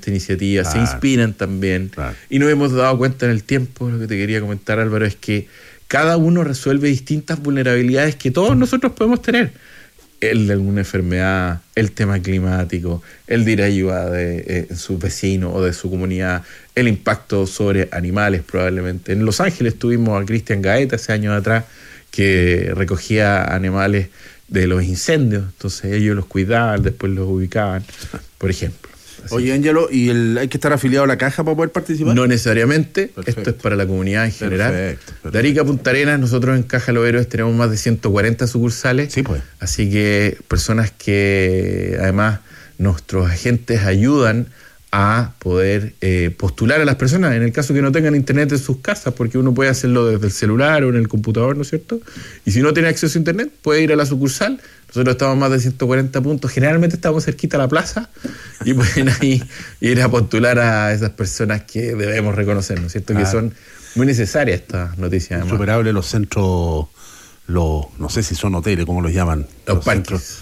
esta iniciativa, se inspiran también. Y nos hemos dado cuenta en el tiempo, lo que te quería comentar, Álvaro, es que cada uno resuelve distintas vulnerabilidades que todos nosotros podemos tener. El de alguna enfermedad, el tema climático, el de ir a ayuda de su vecino o de su comunidad, el impacto sobre animales probablemente. En Los Ángeles tuvimos a Cristian Gaeta hace años atrás, que recogía animales de los incendios, entonces ellos los cuidaban, después los ubicaban, por ejemplo. Así. Oye, Ángelo, ¿y hay que estar afiliado a la caja para poder participar? No necesariamente. Perfecto. Esto es para la comunidad en general. Perfecto. De Arica a Punta Arenas, nosotros en Caja Los Héroes tenemos más de 140 sucursales. Sí, pues. Así que personas que además nuestros agentes ayudan a poder postular a las personas, en el caso que no tengan internet en sus casas, porque uno puede hacerlo desde el celular o en el computador, ¿no es cierto? Y si no tiene acceso a internet, puede ir a la sucursal. Nosotros estamos más de 140 puntos, generalmente estamos cerquita a la plaza y pueden ahí ir a postular a esas personas que debemos reconocer, ¿no es cierto? Que son muy necesarias estas noticias. Insuperable los centros, no sé si son hoteles, ¿cómo los llaman? Los parques.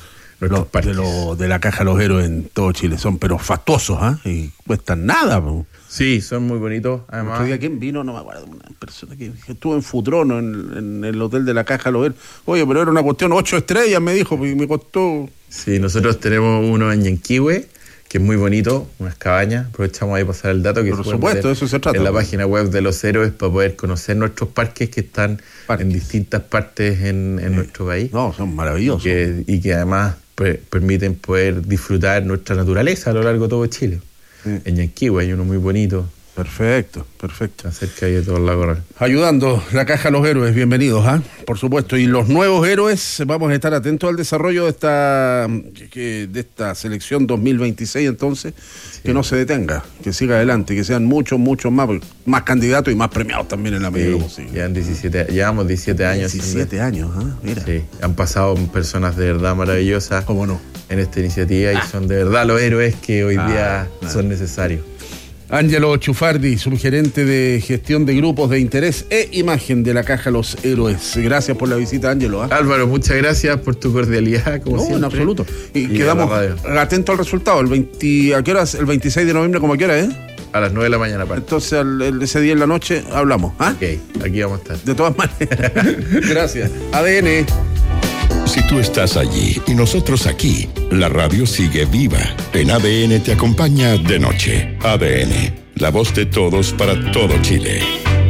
De la Caja Los Héroes en todo Chile son pero fastuosos, y cuestan nada. Sí, son muy bonitos. Además, otro día, ¿quién vino? No me acuerdo, una persona que estuvo en Futrono, en el hotel de la Caja Los Héroes. Oye, pero era una cuestión 8 estrellas, me dijo, y me costó. Sí, nosotros tenemos uno en Yanquihue, que es muy bonito, unas cabañas. Aprovechamos ahí para pasar el dato que por supuesto, eso se trata. En la página web de Los Héroes para poder conocer nuestros parques que están en distintas partes en nuestro país. No, son maravillosos. Y que además permiten poder disfrutar nuestra naturaleza a lo largo de todo Chile. En Yanquihue hay uno muy bonito. Perfecto. Cerca de todo el lago Real. Ayudando la Caja Los Héroes, bienvenidos, por supuesto. Y los nuevos héroes, vamos a estar atentos al desarrollo de esta selección 2026, entonces, que no se detenga, que siga adelante, que sean muchos más candidatos y más premiados también en la medida posible. Llevamos 17 años. 17 años, mira. Sí, han pasado personas de verdad maravillosas. ¿Cómo no? En esta iniciativa y son de verdad los héroes que hoy día son necesarios. Ángelo Chufardi, subgerente de gestión de grupos de interés e imagen de la Caja Los Héroes. Gracias por la visita, Ángelo. Álvaro, muchas gracias por tu cordialidad, como siempre. En absoluto. Y quedamos atentos al resultado. ¿A qué hora? El 26 de noviembre, ¿cómo a qué hora, A las 9 de la mañana. Entonces, ese día en la noche hablamos. Ok, aquí vamos a estar. De todas maneras. Gracias. ADN. Si tú estás allí y nosotros aquí, la radio sigue viva. En ADN te acompaña de noche. ADN, la voz de todos para todo Chile.